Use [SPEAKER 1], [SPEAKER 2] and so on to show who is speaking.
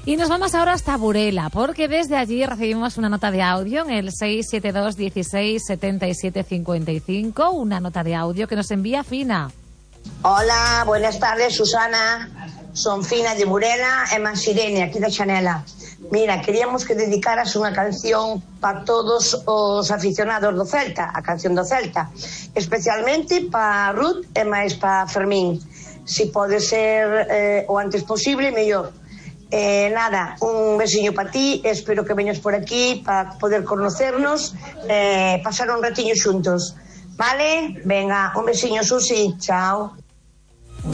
[SPEAKER 1] Y nos vamos ahora hasta Burela, porque desde allí recibimos una nota de audio en el 672 16 77 55, una nota de audio que nos envía Fina.
[SPEAKER 2] Hola, buenas tardes, Susana. Son Fina de Burela e más Irene, aquí da Chanela. Mira, queríamos que dedicaras unha canción para todos os aficionados do Celta, a canción do Celta, especialmente para Ruth e máis para Fermín. Si pode ser o antes posible, mellor. Nada, un besiño para ti, espero que veñas por aquí para poder conocernos, pasar un ratiño xuntos. Vale? Venga, un besiño, Susi, chao.